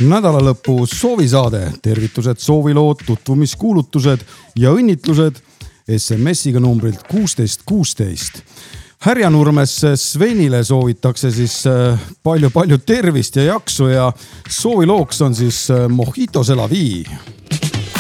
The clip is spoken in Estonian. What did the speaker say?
Nädalalõpu soovisaade, tervitused, soovilood, tutvumiskuulutused ja õnnitlused SMS-iga numbrilt 1616. Härjanurmes Svenile soovitakse siis palju tervist ja jaksu ja soovilooks on siis Mojito Selavi.